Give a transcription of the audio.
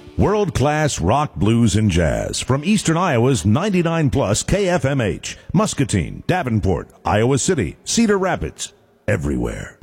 World-class rock, blues, and jazz from Eastern Iowa's 99 plus KFMH, Muscatine, Davenport, Iowa City, Cedar Rapids, everywhere.